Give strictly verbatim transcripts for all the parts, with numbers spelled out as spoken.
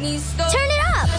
Turn it up!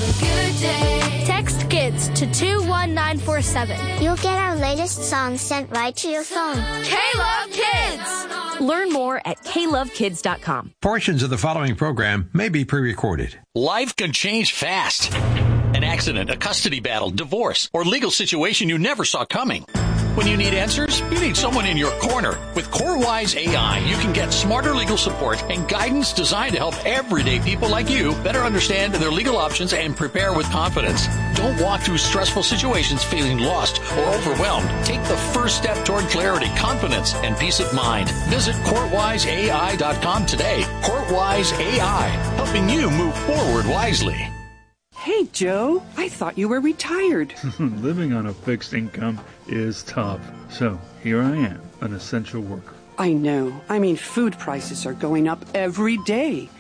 Text KIDS to two one nine four seven. You'll get our latest song sent right to your phone. K-Love Kids! Learn more at K love kids dot com. Portions of the following program may be pre-recorded. Life can change fast. An accident, a custody battle, divorce, or legal situation you never saw coming. When you need answers, you need someone in your corner. With CoreWise A I, you can get smarter legal support and guidance designed to help everyday people like you better understand their legal options and prepare with confidence. Don't walk through stressful situations feeling lost or overwhelmed. Take the first step toward clarity, confidence, and peace of mind. Visit court wise A I dot com today. CourtWise A I, helping you move forward wisely. Hey, Joe, I thought you were retired. Living on a fixed income is tough. So here I am, an essential worker. I know. I mean, food prices are going up every day.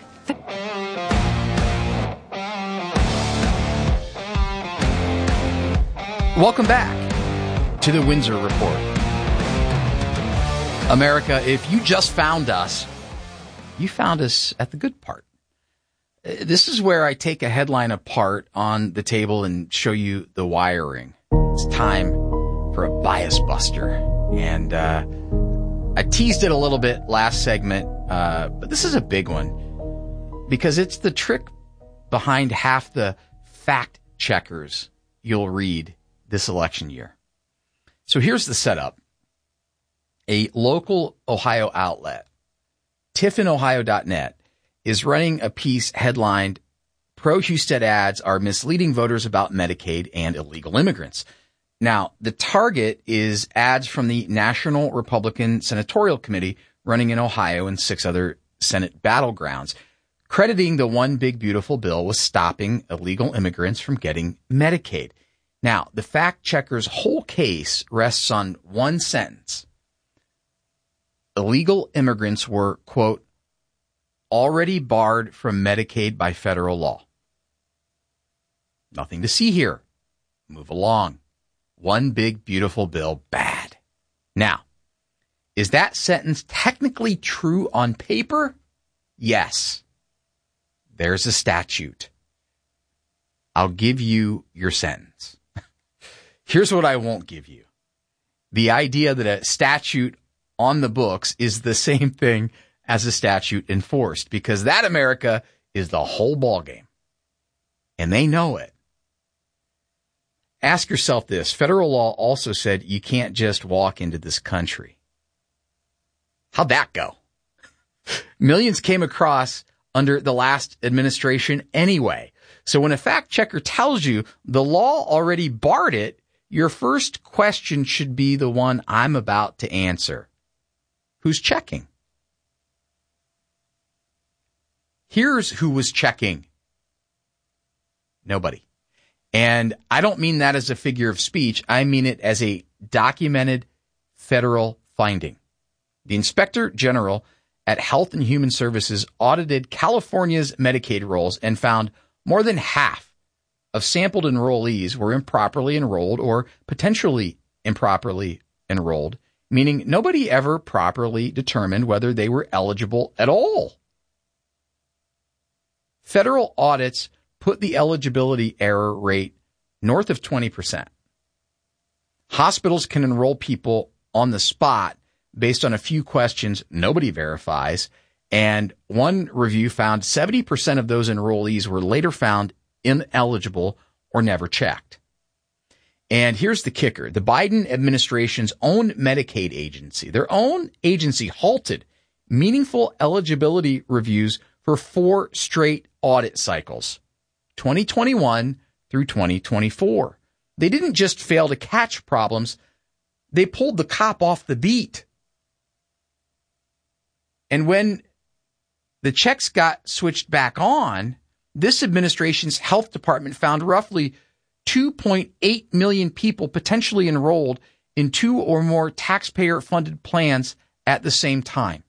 Welcome back to the Windsor Report. America, if you just found us, you found us at the good part. This is where I take a headline apart on the table and show you the wiring. It's time for a bias buster. And uh, I teased it a little bit last segment, uh, but this is a big one because it's the trick behind half the fact checkers you'll read this election year. So here's the setup. A local Ohio outlet, tiffin ohio dot net, is running a piece headlined, "Pro-Husted ads are misleading voters about Medicaid and illegal immigrants." Now, the target is ads from the National Republican Senatorial Committee running in Ohio and six other Senate battlegrounds, crediting the One Big Beautiful Bill with stopping illegal immigrants from getting Medicaid. Now, the fact checker's whole case rests on one sentence. Illegal immigrants were, quote, already barred from Medicaid by federal law. Nothing to see here. Move along. One Big Beautiful Bill, bad. Now, is that sentence technically true on paper? Yes. There's a statute. I'll give you your sentence. Here's what I won't give you. The idea that a statute on the books is the same thing as a statute enforced, because that, America, is the whole ballgame. And they know it. Ask yourself this. Federal law also said you can't just walk into this country. How'd that go? Millions came across under the last administration anyway. So when a fact checker tells you the law already barred it, your first question should be the one I'm about to answer. Who's checking? Here's who was checking. Nobody. And I don't mean that as a figure of speech. I mean it as a documented federal finding. The Inspector General at Health and Human Services audited California's Medicaid rolls and found more than half of sampled enrollees were improperly enrolled or potentially improperly enrolled, meaning nobody ever properly determined whether they were eligible at all. Federal audits put the eligibility error rate north of twenty percent. Hospitals can enroll people on the spot based on a few questions nobody verifies, and one review found seventy percent of those enrollees were later found ineligible or never checked. And here's the kicker. The Biden administration's own Medicaid agency, their own agency, halted meaningful eligibility reviews for four straight audit cycles, twenty twenty-one through twenty twenty-four. They didn't just fail to catch problems, they pulled the cop off the beat. And when the checks got switched back on, this administration's health department found roughly two point eight million people potentially enrolled in two or more taxpayer-funded plans at the same time.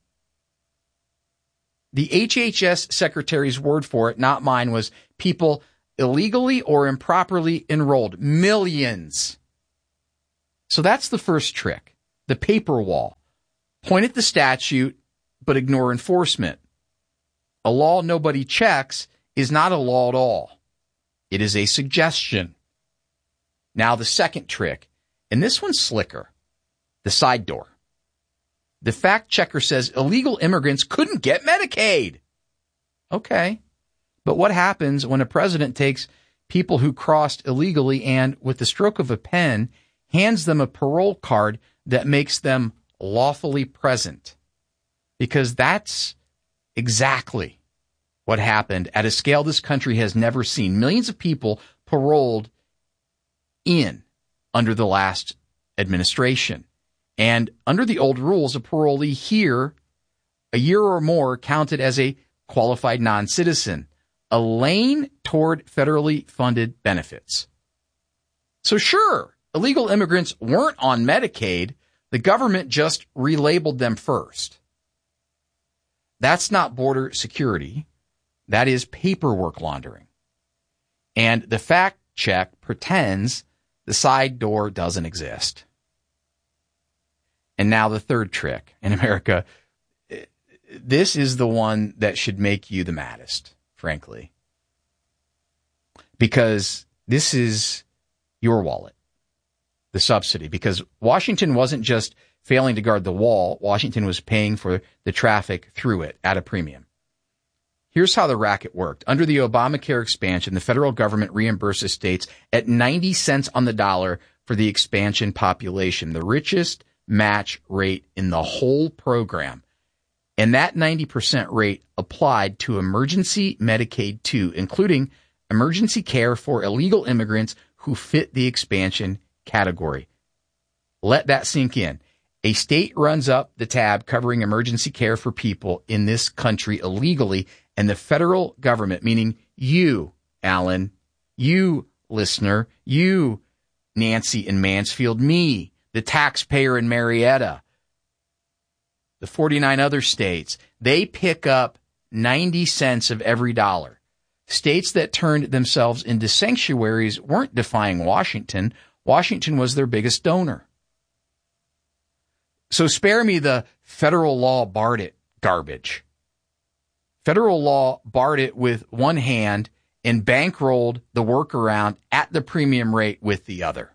The H H S secretary's word for it, not mine, was people illegally or improperly enrolled. Millions. So that's the first trick, the paper wall. Point at the statute, but ignore enforcement. A law nobody checks is not a law at all. It is a suggestion. Now, the second trick, and this one's slicker, the side door. The fact checker says illegal immigrants couldn't get Medicaid. Okay, but what happens when a president takes people who crossed illegally and, with the stroke of a pen, hands them a parole card that makes them lawfully present? Because that's exactly what happened at a scale this country has never seen. Millions of people paroled in under the last administration. And under the old rules, a parolee here, a year or more, counted as a qualified non-citizen, a lane toward federally funded benefits. So sure, illegal immigrants weren't on Medicaid. The government just relabeled them first. That's not border security. That is paperwork laundering. And the fact check pretends the side door doesn't exist. And now the third trick in America, this is the one that should make you the maddest, frankly. Because this is your wallet, the subsidy. Because Washington wasn't just failing to guard the wall. Washington was paying for the traffic through it at a premium. Here's how the racket worked. Under the Obamacare expansion, the federal government reimburses states at ninety cents on the dollar for the expansion population, the richest match rate in the whole program. And that ninety percent rate applied to emergency Medicaid too, including emergency care for illegal immigrants who fit the expansion category. Let that sink in. A state runs up the tab covering emergency care for people in this country illegally, and the federal government, meaning you, Alan, you, listener, you, Nancy in Mansfield, me, the taxpayer in Marietta, the forty-nine other states, they pick up ninety cents of every dollar. States that turned themselves into sanctuaries weren't defying Washington. Washington was their biggest donor. So spare me the federal law barred it garbage. Federal law barred it with one hand and bankrolled the workaround at the premium rate with the other.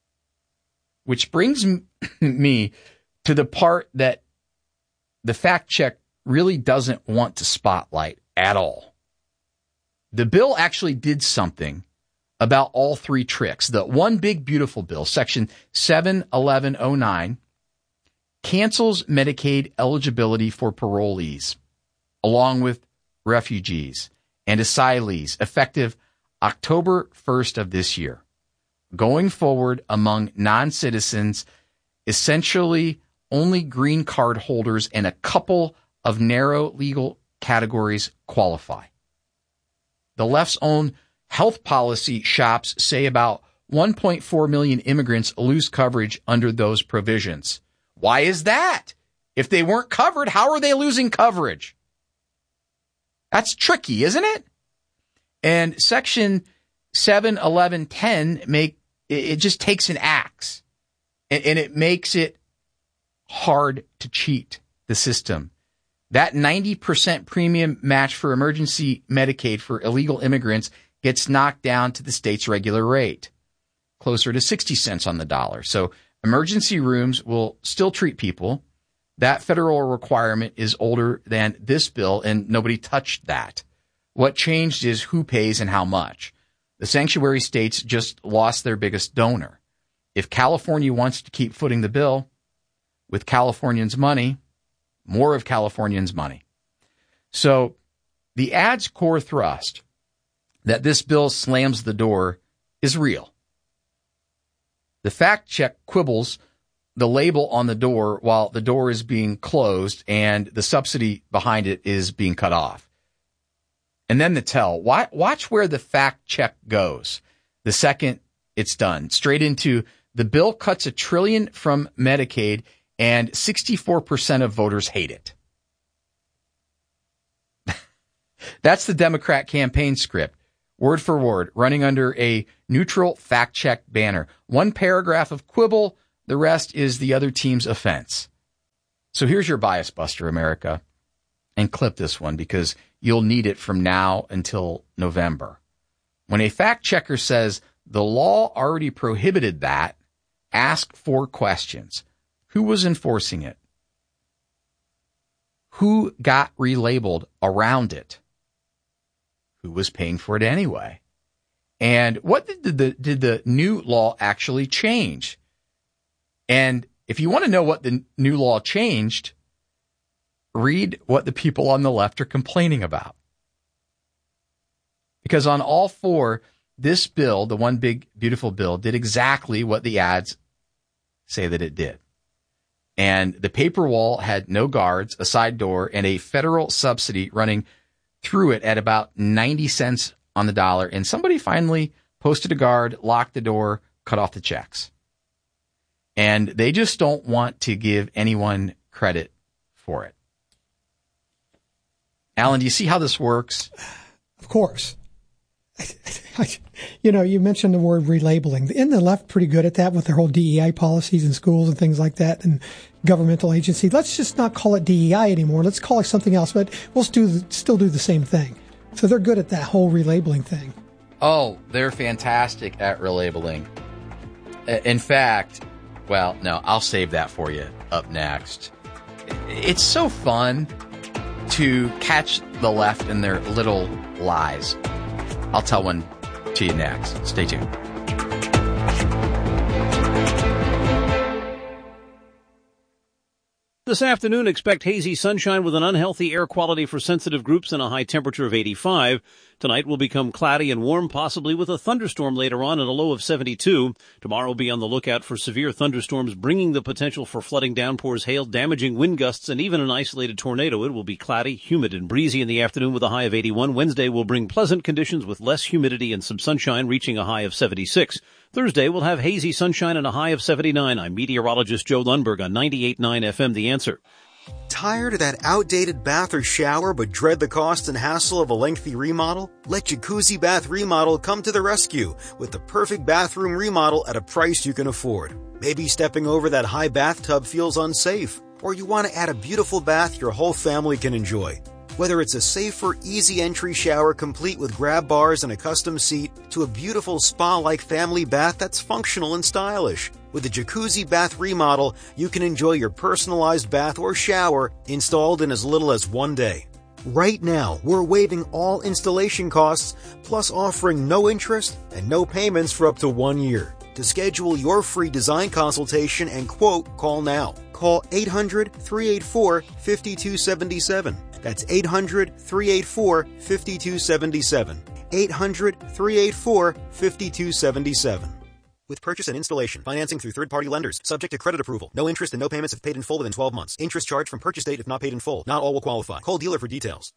Which brings me to the part that the fact check really doesn't want to spotlight at all. The bill actually did something about all three tricks. The One Big Beautiful Bill, Section seven eleven oh nine, cancels Medicaid eligibility for parolees, along with refugees and asylees, effective October first of this year. Going forward, among non-citizens, essentially only green card holders and a couple of narrow legal categories qualify. The left's own health policy shops say about one point four million immigrants lose coverage under those provisions. Why is that? If they weren't covered, how are they losing coverage? That's tricky, isn't it? And Section seven eleven ten make it just takes an axe and, and it makes it hard to cheat the system. That ninety percent premium match for emergency Medicaid for illegal immigrants gets knocked down to the state's regular rate, closer to sixty cents on the dollar. So emergency rooms will still treat people. That federal requirement is older than this bill, and nobody touched that. What changed is who pays and how much. The sanctuary states just lost their biggest donor. If California wants to keep footing the bill with Californians' money, more of Californians' money. So the ad's core thrust that this bill slams the door is real. The fact check quibbles the label on the door while the door is being closed and the subsidy behind it is being cut off. And then the tell. Watch where the fact check goes the second it's done. Straight into the bill cuts a trillion from Medicaid and sixty-four percent of voters hate it. That's the Democrat campaign script, word for word, running under a neutral fact check banner. One paragraph of quibble, the rest is the other team's offense. So here's your bias buster, America. and clip this one because you'll need it from now until November. When a fact checker says the law already prohibited that, ask four questions. Who was enforcing it? Who got relabeled around it? Who was paying for it anyway? And what did the, did the new law actually change? And if you want to know what the new law changed, read what the people on the left are complaining about. Because on all four, this bill, the one big, beautiful bill, did exactly what the ads say that it did. And the paper wall had no guards, a side door, and a federal subsidy running through it at about ninety cents on the dollar. And somebody finally posted a guard, locked the door, cut off the checks. And they just don't want to give anyone credit for it. Alan, do you see how this works? Of course. You know, you mentioned the word relabeling. In the left, pretty good at that with their whole D E I policies in schools and things like that and governmental agencies. Let's just not call it D E I anymore. Let's call it something else, but we'll still, still do the same thing. So they're good at that whole relabeling thing. Oh, they're fantastic at relabeling. In fact, well, no, I'll save that for you up next. It's so fun to catch the left in their little lies. I'll tell one to you next. Stay tuned. This afternoon, expect hazy sunshine with an unhealthy air quality for sensitive groups and a high temperature of eighty-five. Tonight will become cloudy and warm, possibly with a thunderstorm later on and a low of seventy-two. Tomorrow, be on the lookout for severe thunderstorms, bringing the potential for flooding, downpours, hail, damaging wind gusts, and even an isolated tornado. It will be cloudy, humid, and breezy in the afternoon with a high of eighty-one. Wednesday will bring pleasant conditions with less humidity and some sunshine, reaching a high of seventy-six. Thursday, we'll have hazy sunshine and a high of seventy-nine. I'm meteorologist Joe Lundberg on ninety-eight point nine F M, The Answer. Tired of that outdated bath or shower but dread the cost and hassle of a lengthy remodel? Let Jacuzzi Bath Remodel come to the rescue with the perfect bathroom remodel at a price you can afford. Maybe stepping over that high bathtub feels unsafe, or you want to add a beautiful bath your whole family can enjoy. Whether it's a safer, easy entry shower complete with grab bars and a custom seat to a beautiful spa-like family bath that's functional and stylish. With the Jacuzzi Bath Remodel, you can enjoy your personalized bath or shower installed in as little as one day. Right now, we're waiving all installation costs, plus offering no interest and no payments for up to one year. To schedule your free design consultation and quote, call now. Call eight hundred, three eight four, five two seven seven. That's eight hundred, three eight four, five two seven seven. eight hundred, three eight four, five two seven seven. With purchase and installation, financing through third-party lenders, subject to credit approval. No interest and no payments if paid in full within twelve months. Interest charged from purchase date if not paid in full. Not all will qualify. Call dealer for details.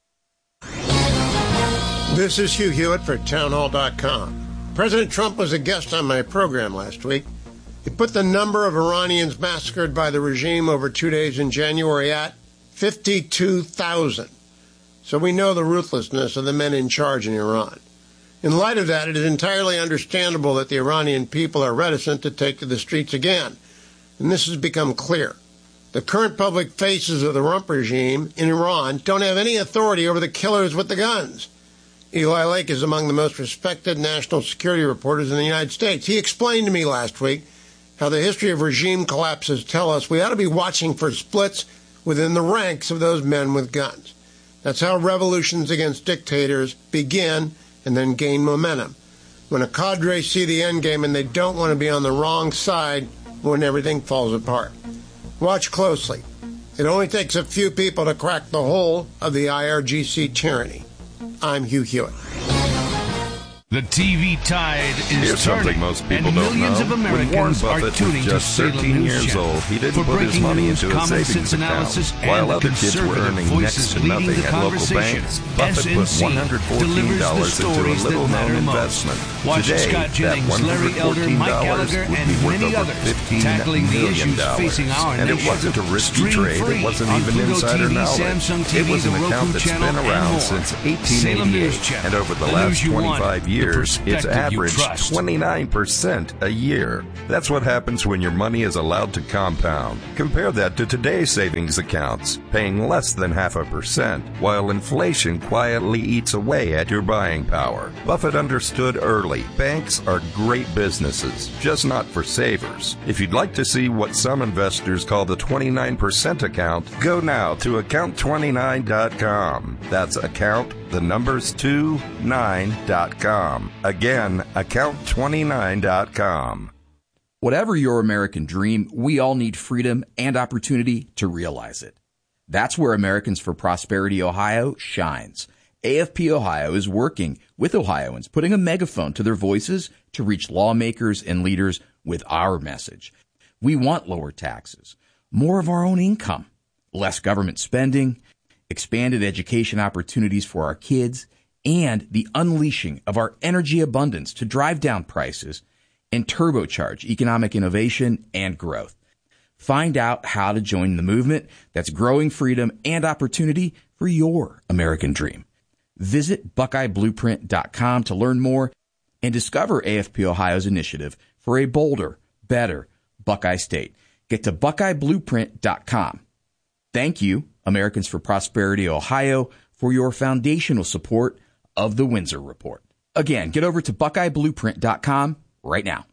This is Hugh Hewitt for townhall dot com. President Trump was a guest on my program last week. He put the number of Iranians massacred by the regime over two days in January at fifty-two thousand. So we know the ruthlessness of the men in charge in Iran. In light of that, it is entirely understandable that the Iranian people are reticent to take to the streets again. And this has become clear. The current public faces of the rump regime in Iran don't have any authority over the killers with the guns. Eli Lake is among the most respected national security reporters in the United States. He explained to me last week how the history of regime collapses tell us we ought to be watching for splits within the ranks of those men with guns. That's how revolutions against dictators begin and then gain momentum. When a cadre see the end game and they don't want to be on the wrong side when everything falls apart. Watch closely. It only takes a few people to crack the whole of the I R G C tyranny. I'm Hugh Hewitt. The T V tide is Here's turning, something most people and don't millions know. of Americans when Warren are Buffett tuning was just to Salem thirteen News years Channel. old, he didn't For put his breaking money news, into a common savings sense account. analysis, While and other the kids were conservative earning voices next to leading nothing the at local conversation. banks, Buffett put S N C one hundred fourteen delivers the dollars into a stories little that matter known most. investment. Watch Today, Scott Jennings, that Larry Elder, Mike Gallagher, would and be worth many over others fifteen tackling the million issues dollars. facing our and nation. it wasn't a risky Stream trade. free It wasn't on even Pluto insider T V, knowledge. Samsung T V, It was the an Roku account that's channel, been and around more. since eighteen Salem News eighty-eight, Channel, and over the, the last news you want, twenty-five the years, it's perspective you averaged trust. twenty-nine percent a year. That's what happens when your money is allowed to compound. Compare that to today's savings accounts, paying less than half a percent, while inflation quietly eats away at your buying power. Buffett understood early, banks are great businesses, just not for savers. If you'd like to see what some investors call the twenty-nine percent account, go now to account twenty-nine dot com. That's account, the numbers two, nine dot com. Again, account twenty-nine dot com. Whatever your American dream, we all need freedom and opportunity to realize it. That's where Americans for Prosperity Ohio shines. A F P Ohio is working with Ohioans, putting a megaphone to their voices to reach lawmakers and leaders with our message. We want lower taxes, more of our own income, less government spending, expanded education opportunities for our kids, and the unleashing of our energy abundance to drive down prices and turbocharge economic innovation and growth. Find out how to join the movement that's growing freedom and opportunity for your American dream. Visit Buckeye Blueprint dot com to learn more and discover A F P Ohio's initiative for a bolder, better Buckeye State. Get to Buckeye Blueprint dot com. Thank you, Americans for Prosperity Ohio, for your foundational support of the Windsor Report. Again, get over to Buckeye Blueprint dot com right now.